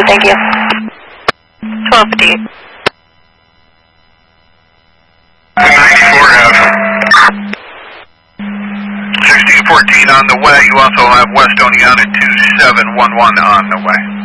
Thank you. 1258. 94 Ave. 1614 on the way. You also have West Oneonta 2711 on the way.